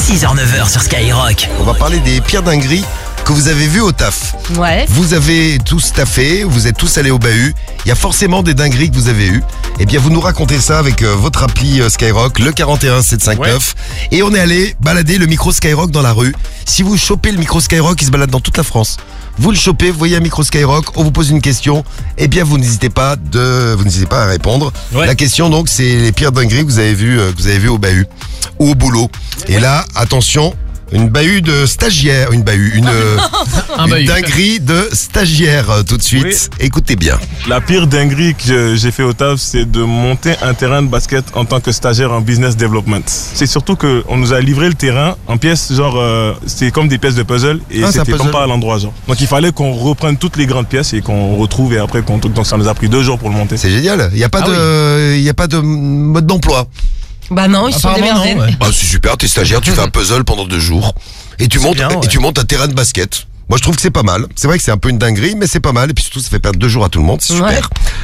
6h-9h sur Skyrock. On va parler des pires dingueries que vous avez vues au taf. Ouais. Vous avez tous taffé, vous êtes tous allés au bahut. Il y a forcément des dingueries que vous avez eues. Eh bien, vous nous racontez ça avec votre appli Skyrock, le 41759. Et on est allé balader le micro Skyrock dans la rue. Si vous chopez le micro Skyrock, il se balade dans toute la France. Vous le chopez, vous voyez un micro Skyrock, on vous pose une question. Eh bien, vous n'hésitez pas à répondre. Ouais. La question, donc, c'est les pires dingueries que vous avez vues au bahut ou au boulot. Et là, attention. Une dinguerie de stagiaire tout de suite. Oui. Écoutez bien. La pire dinguerie que j'ai fait au taf, c'est de monter un terrain de basket en tant que stagiaire en business development. C'est surtout qu'on nous a livré le terrain en pièces, c'est comme des pièces de puzzle et c'est un c'était puzzle. pas à l'endroit, genre. Donc il fallait qu'on reprenne toutes les grandes pièces et qu'on retrouve et après donc ça nous a pris 2 jours pour le monter. C'est génial. Il n'y a pas de mode d'emploi. Bah non, ils sont démerdés. Ouais. Ah, c'est super. T'es stagiaire, tu fais un puzzle pendant 2 jours et tu montes un terrain de basket. Moi, je trouve que c'est pas mal. C'est vrai que c'est un peu une dinguerie, mais c'est pas mal. Et puis surtout, ça fait perdre 2 jours à tout le monde. C'est super.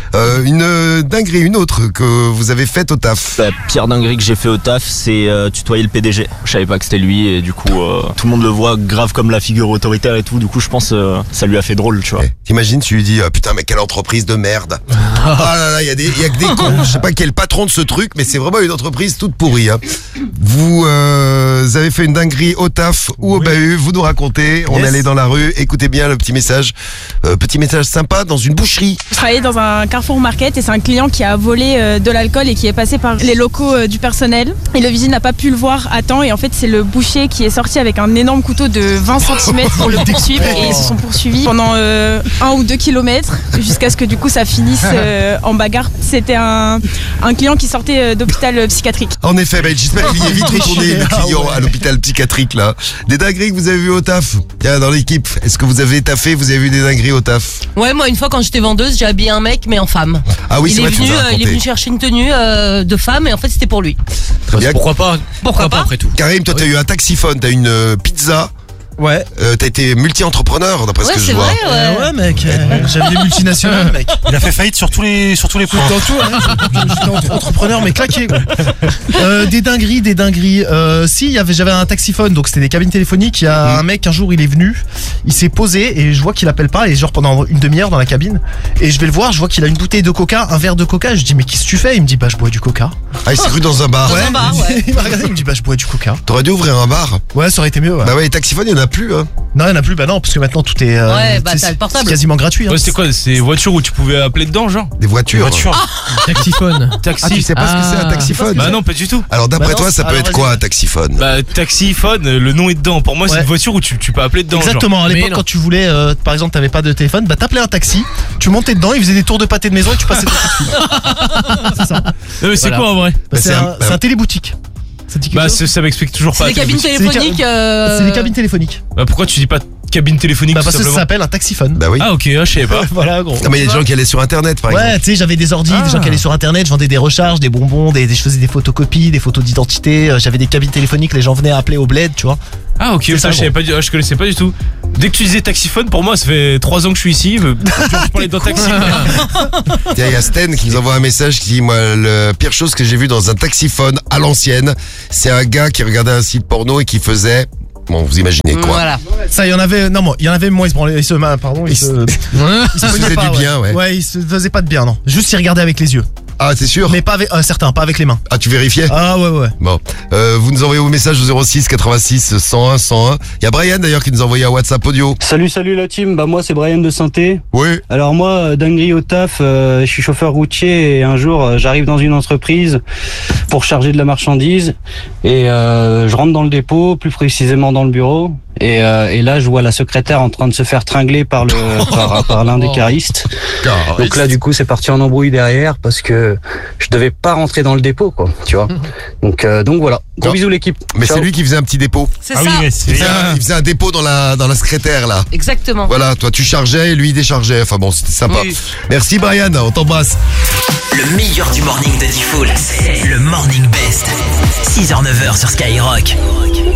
Une dinguerie, une autre que vous avez faite au taf. La pire dinguerie que j'ai fait au taf, c'est tutoyer le PDG. Je savais pas que c'était lui et du coup, tout le monde le voit grave comme la figure autoritaire et tout. Du coup, je pense ça lui a fait drôle, tu vois. T'imagines, tu lui dis putain, mais quelle entreprise de merde. Ah là là, il y a que des cons. Je sais pas qui est le patron de ce truc, mais c'est vraiment une entreprise toute pourrie. Hein. Vous avez fait une dinguerie au taf ou au bahut. Vous nous racontez. On est allé dans la rue. Écoutez bien le petit message sympa dans une boucherie. Je travaillais dans un Carrefour Market et c'est un client qui a volé de l'alcool et qui est passé par les locaux du personnel. Et le vigile n'a pas pu le voir à temps et en fait c'est le boucher qui est sorti avec un énorme couteau de 20 cm pour le poursuivre et ils se sont poursuivis pendant 1 ou 2 kilomètres jusqu'à ce que du coup ça finisse en bagarre. C'était un client qui sortait d'hôpital psychiatrique. En effet, j'espère qu'il y est vite retourné le client à l'hôpital psychiatrique là. Des dingueries que vous avez vues au taf. Tiens, dans l'équipe, est-ce que vous avez taffé, vous avez vu des dingueries au taf? Ouais, moi une fois quand j'étais vendeuse, j'ai habillé un mec mais en femme. Ah oui, c'est vrai, tu nous as raconté. Il est venu chercher une tenue de femme et en fait c'était pour lui. Très bien. Pourquoi pas après tout. Karim, toi t'as eu un taxiphone, t'as une pizza. Ouais. T'as été multi-entrepreneur d'après ce que je vois. Ouais mec, j'avais des multinationales mec. Il a fait faillite sur tous les points. Dans tout, hein. J'étais entrepreneur mais claqué quoi. Des dingueries. J'avais un taxiphone, donc c'était des cabines téléphoniques. Il y a un mec un jour il est venu, il s'est posé et je vois qu'il appelle pas et genre pendant une demi-heure dans la cabine et je vais le voir, je vois qu'il a une bouteille de coca, un verre de coca, je dis mais qu'est-ce que tu fais? Il me dit je bois du coca. Ah, il s'est cru dans un bar. Dans un bar, ouais. Il m'a regardé, il me dit je bois du coca. T'aurais dû ouvrir un bar. Ouais, ça aurait été mieux. Ouais. Bah ouais, les taxiphones, il y en a plus hein. Non, il n'y en a plus, non, parce que maintenant tout est. t'as le portable. C'est quasiment gratuit. Hein. Ouais, c'était quoi? C'est voitures où tu pouvais appeler dedans, genre? Des voitures. Taxiphone. Ah, tu sais pas ce que c'est un taxiphone? Bah non, pas du tout. Alors d'après toi, ça peut être quoi un taxiphone? Bah taxiphone, le nom est dedans. Pour moi, c'est une voiture où tu peux appeler dedans. Exactement, genre. à l'époque quand tu voulais, par exemple, t'avais pas de téléphone, t'appelais un taxi, tu montais dedans, il faisait des tours de pâté de maison et tu passais ton coup de fil. C'est ça. Non, mais c'est quoi en vrai? C'est un téléboutique. Bah ça m'explique toujours pas. C'est des cabines téléphoniques. C'est des cabines téléphoniques. Bah pourquoi tu dis pas cabine téléphonique? Bah parce que ça s'appelle un taxiphone. Bah oui. Ah ok, je savais pas. Voilà gros. Non mais il y a des gens qui allaient sur internet par exemple. Ouais, tu sais, j'avais des ordis, des gens qui allaient sur internet, je vendais des recharges, des bonbons, je faisais des photocopies, des photos d'identité, j'avais des cabines téléphoniques, les gens venaient appeler au bled, tu vois. Ah ok, ça je savais pas, je connaissais pas du tout. Dès que tu disais taxiphone, pour moi ça fait 3 ans que je suis ici, je parlais d'un taxi. Tiens, il y a Sten qui nous envoie un message qui dit moi la pire chose que j'ai vue dans un taxiphone à l'ancienne, c'est un gars qui regardait un site porno et qui faisait vous imaginez quoi? Voilà. Ça, il y en avait moins, il se branlait, il se faisait du bien, ouais. Ouais, il se faisait pas de bien, non. Juste il regardait avec les yeux. Ah, c'est sûr? Mais pas avec, certains, pas avec les mains. Ah, tu vérifiais? Ah, ouais. Bon. Vous nous envoyez vos messages au 06 86 101 101. Il y a Brian d'ailleurs qui nous a envoyé un WhatsApp audio. Salut la team, moi c'est Brian de Sainté. Oui. Alors moi, dinguerie au taf, je suis chauffeur routier et un jour j'arrive dans une entreprise pour charger de la marchandise et je rentre dans le dépôt, plus précisément dans le bureau. Et là, je vois la secrétaire en train de se faire tringler par l'un des caristes. Donc là, du coup, c'est parti en embrouille derrière parce que je devais pas rentrer dans le dépôt, quoi. Tu vois. Donc voilà. Gros bisous l'équipe. Mais ciao. c'est lui qui faisait un petit dépôt. C'est ça. Il faisait un dépôt dans la secrétaire là. Exactement. Voilà, toi tu chargeais et lui il déchargeait. Enfin bon, c'était sympa. Oui. Merci Brian, on t'embrasse. Le meilleur du morning de Diffoul, c'est le Morning Best. 6h-9h sur Skyrock.